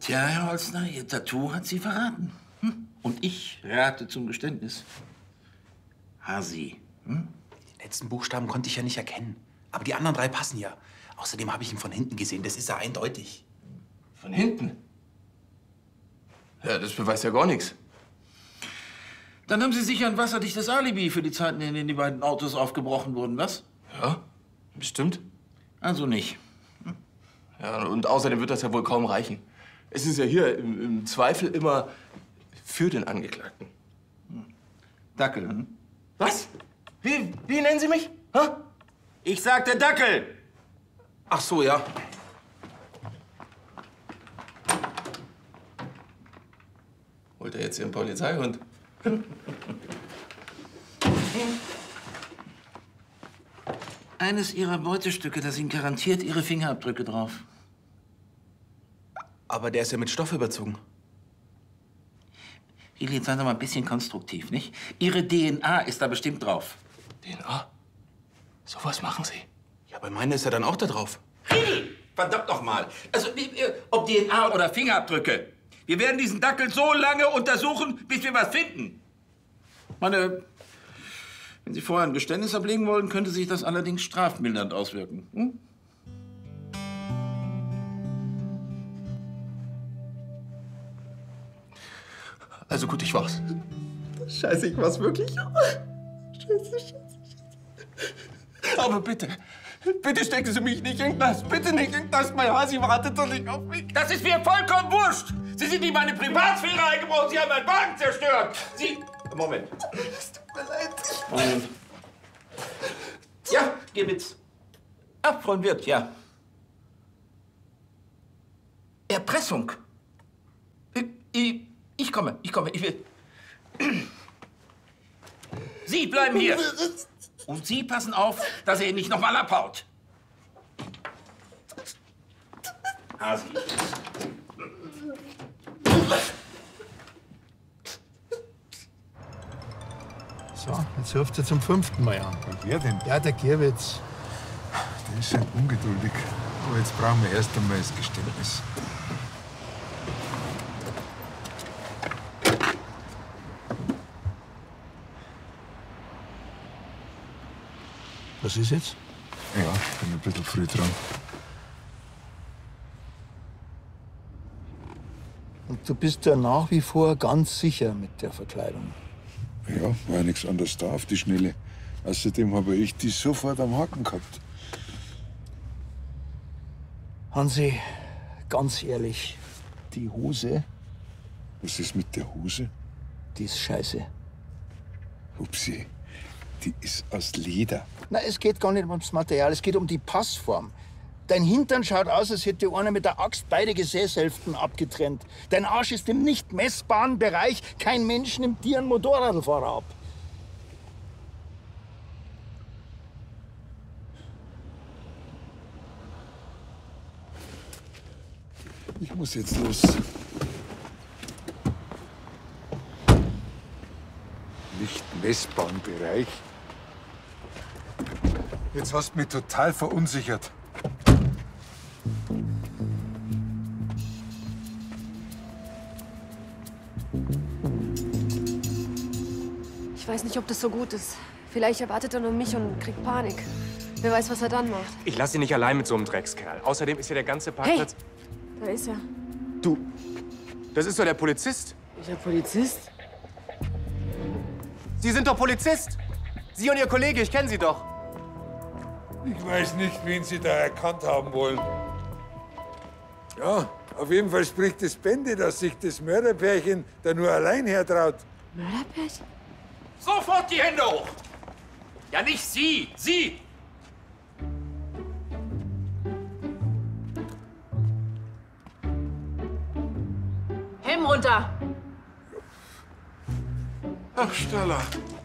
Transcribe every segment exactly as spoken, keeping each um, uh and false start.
Tja, Herr Holzner, Ihr Tattoo hat Sie verraten. Hm? Und ich rate zum Geständnis. Hasi. Hm? Die letzten Buchstaben konnte ich ja nicht erkennen. Aber die anderen drei passen ja. Außerdem habe ich ihn von hinten gesehen. Das ist ja eindeutig. Von hinten? Ja, das beweist ja gar nichts. Dann haben Sie sicher ein wasserdichtes Alibi für die Zeiten, in denen die beiden Autos aufgebrochen wurden, was? Ja, bestimmt. Also nicht. Hm? Ja, und außerdem wird das ja wohl kaum reichen. Es ist ja hier im, im Zweifel immer für den Angeklagten. Hm. Dackel, hm? Was? Wie, wie nennen Sie mich? Hä? Ich sagte Dackel! Ach so, ja. Holt er jetzt Ihren Polizeihund? Eines Ihrer Beutestücke, da sind garantiert Ihre Fingerabdrücke drauf. Aber der ist ja mit Stoff überzogen. Lili, seien Sie mal ein bisschen konstruktiv, nicht? Ihre D N A ist da bestimmt drauf. D N A? So was machen Sie? Ja, bei meinen ist er dann auch da drauf. Lili, verdammt noch mal. Also, ob D N A oder Fingerabdrücke. Wir werden diesen Dackel so lange untersuchen, bis wir was finden. Meine, wenn Sie vorher ein Geständnis ablegen wollen, könnte sich das allerdings strafmildernd auswirken. Hm? Also gut, ich war's. Scheiße, ich war's wirklich. Scheiße, scheiße, scheiße. Aber bitte, bitte stecken Sie mich nicht in den Knast. Bitte nicht in den Knast. Mein Hasi wartet doch nicht auf mich. Das ist mir vollkommen wurscht. Sie sind in meine Privatsphäre eingebrochen. Sie haben meinen Wagen zerstört. Sie... Moment. Es tut mir leid. Moment. Ja, Gebitz. Abfreund wird, ja. Erpressung. Ich, ich komme, ich komme. Ich will... Sie bleiben hier. Und Sie passen auf, dass er ihn nicht noch mal abhaut. Hasi. So, jetzt ruft er zum fünften Mal an. Und wer denn? Ja, der Gierwitz. Der ist schon ungeduldig. Aber jetzt brauchen wir erst einmal das Geständnis. Was ist jetzt? Ja, ich bin ein bisschen früh dran. Und du bist ja nach wie vor ganz sicher mit der Verkleidung. Ja, war ja nichts anderes da auf die Schnelle. Außerdem habe ich die sofort am Haken gehabt. Hansi, ganz ehrlich, die Hose, Was ist mit der Hose? die ist scheiße. Upsi, die ist aus Leder. Na, es geht gar nicht ums Material, es geht um die Passform. Dein Hintern schaut aus, als hätte einer mit der Axt beide Gesäßhälften abgetrennt. Dein Arsch ist im nicht messbaren Bereich. Kein Mensch nimmt dir einen Motorradfahrer ab. Ich muss jetzt los. Nicht messbaren Bereich. Jetzt hast du mich total verunsichert. Ich weiß nicht, ob das so gut ist. Vielleicht erwartet er nur mich und kriegt Panik. Wer weiß, was er dann macht. Ich lasse ihn nicht allein mit so einem Dreckskerl. Außerdem ist ja der ganze Parkplatz... Hey, da ist er. Du, das ist doch der Polizist. Welcher Polizist? Sie sind doch Polizist. Sie und Ihr Kollege, ich kenne Sie doch. Ich weiß nicht, wen Sie da erkannt haben wollen. Ja, auf jeden Fall spricht es Bände, dass sich das Mörderpärchen da nur allein hertraut. Mörderpärchen? Sofort die Hände hoch! Ja, nicht Sie, Sie! Helm runter! Ach, Stella.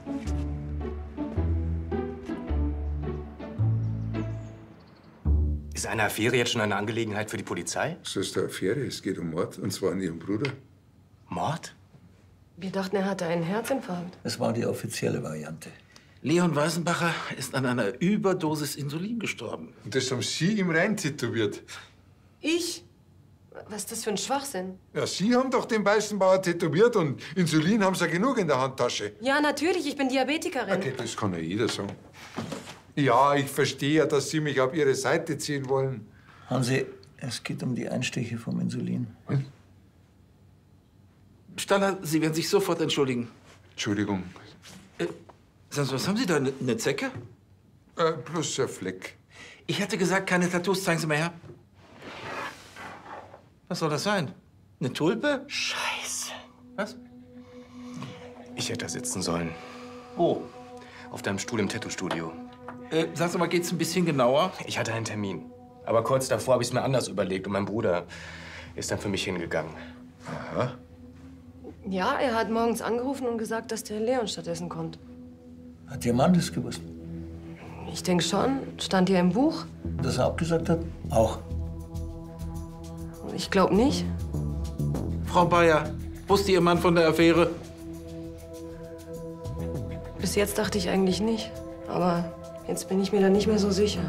Ist eine Affäre jetzt schon eine Angelegenheit für die Polizei? Das ist eine Affäre, es geht um Mord, und zwar an Ihrem Bruder. Mord? Wir dachten, er hatte einen Herzinfarkt. Es war die offizielle Variante. Leon Weißenbacher ist an einer Überdosis Insulin gestorben. Und das haben Sie ihm rein tätowiert. Ich? Was ist das für ein Schwachsinn? Ja, Sie haben doch den Weißenbauer tätowiert und Insulin haben Sie ja genug in der Handtasche. Ja, natürlich, ich bin Diabetikerin. Okay, das kann ja jeder sagen. Ja, ich verstehe ja, dass Sie mich auf Ihre Seite ziehen wollen. Hansi, es geht um die Einstiche vom Insulin. Hm? Staller, Sie werden sich sofort entschuldigen. Entschuldigung. Äh, sagen Sie, was haben Sie da? Eine ne Zecke? Äh, bloß ein Fleck. Ich hatte gesagt, keine Tattoos. Zeigen Sie mal her. Was soll das sein? Eine Tulpe? Scheiße. Was? Ich hätte da sitzen sollen. Wo? Auf deinem Stuhl im Tattoo-Studio. Äh, sagst du mal, geht's ein bisschen genauer? Ich hatte einen Termin. Aber kurz davor habe ich es mir anders überlegt und mein Bruder ist dann für mich hingegangen. Aha. Ja, er hat morgens angerufen und gesagt, dass der Leon stattdessen kommt. Hat Ihr Mann das gewusst? Ich denke schon. Stand ja im Buch. Dass er abgesagt hat? Auch. Ich glaube nicht. Frau Bayer, wusste Ihr Mann von der Affäre? Bis jetzt dachte ich eigentlich nicht. Aber jetzt bin ich mir da nicht mehr so sicher.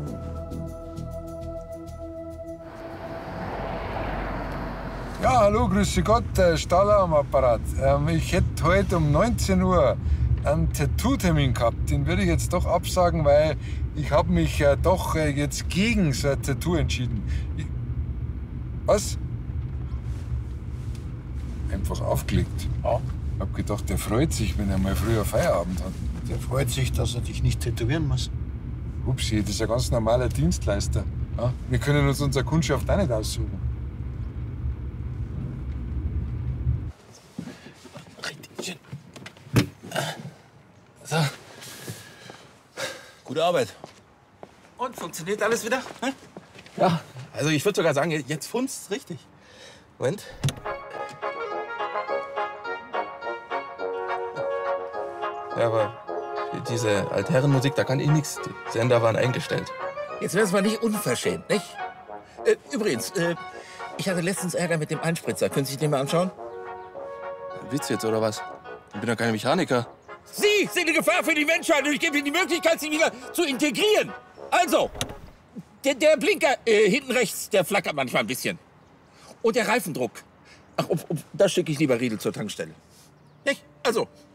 Ja, hallo, grüße Gott, äh, Staller am Apparat. Ähm, ich hätte heute um neunzehn Uhr einen Tattoo-Termin gehabt. Den würde ich jetzt doch absagen, weil ich habe mich äh, doch äh, jetzt gegen so ein Tattoo entschieden. Ich, was? Einfach aufgelegt. Ja. Ich hab gedacht, der freut sich, wenn er mal früher Feierabend hat. Der freut sich, dass er dich nicht tätowieren muss. Upsi, das ist ein ganz normaler Dienstleister. Ja? Wir können uns unsere Kundschaft auch nicht aussuchen. So. Gute Arbeit. Und, funktioniert alles wieder? Hm? Ja, also ich würde sogar sagen, jetzt funzt richtig. Moment. Ja, aber diese Altherrenmusik, da kann ich nichts. Die Sender waren eingestellt. Jetzt wär's mal nicht unverschämt, nicht? Äh, übrigens, äh, ich hatte letztens Ärger mit dem Einspritzer. Können Sie sich den mal anschauen? Witz jetzt, oder was? Ich bin doch kein Mechaniker. Sie sind eine Gefahr für die Menschheit und ich gebe Ihnen die Möglichkeit, Sie wieder zu integrieren. Also, der, der Blinker äh, hinten rechts, der flackert manchmal ein bisschen. Und der Reifendruck. Ach, ob, ob, da schicke ich lieber Riedel zur Tankstelle. Nicht? Also,